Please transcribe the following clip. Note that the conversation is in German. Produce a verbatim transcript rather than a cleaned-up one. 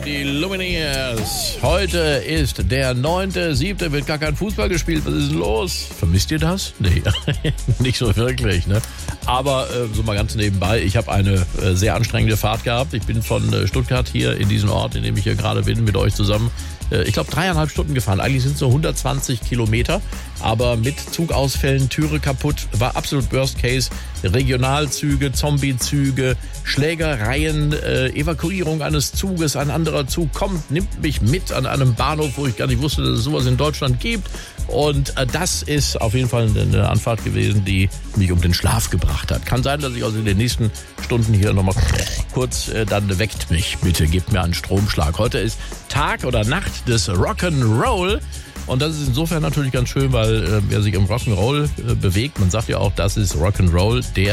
die Lumineers. Heute ist der neunte siebte Wird gar kein Fußball gespielt. Was ist denn los? Vermisst ihr das? Nee, nicht so wirklich, ne? Aber äh, so mal ganz nebenbei, ich habe eine äh, sehr anstrengende Fahrt gehabt. Ich bin von äh, Stuttgart hier in diesen Ort, in dem ich hier gerade bin, mit euch zusammen, äh, ich glaube dreieinhalb Stunden gefahren. Eigentlich sind es nur hundertzwanzig Kilometer, aber mit Zugausfällen, Türe kaputt, war absolut Worst Case. Regionalzüge, Zombiezüge, Schlägereien, äh, Evakuierung eines Zuges, ein anderer Zug kommt, nimmt mich mit an einem Bahnhof, wo ich gar nicht wusste, dass es sowas in Deutschland gibt. Und äh, das ist auf jeden Fall eine Anfahrt gewesen, die mich um den Schlaf gebracht hat. Kann sein, dass ich also in den nächsten Stunden hier nochmal kurz, äh, dann weckt mich, bitte, gebt mir einen Stromschlag. Heute ist Tag oder Nacht des Rock'n'Roll. Und das ist insofern natürlich ganz schön, weil äh, wer sich im Rock'n'Roll äh, bewegt, man sagt ja auch, das ist Rock'n'Roll, der